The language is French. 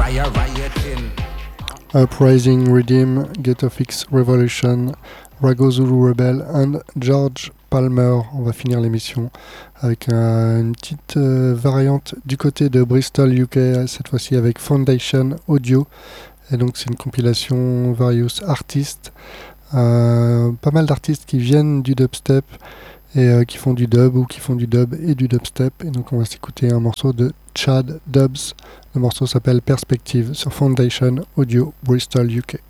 Uprising, Redeem, Ghetto Fix, Revolution, Rago Zulu Rebel and George Palmer. On va finir l'émission avec une petite variante du côté de Bristol, UK, cette fois-ci avec Foundation Audio. Et donc c'est une compilation Various Artists. Pas mal d'artistes qui viennent du dubstep et qui font du dub ou qui font du dub et du dubstep. Et donc on va s'écouter un morceau de Chad Dubs. Le morceau s'appelle Perspective sur Foundation Audio Bristol UK.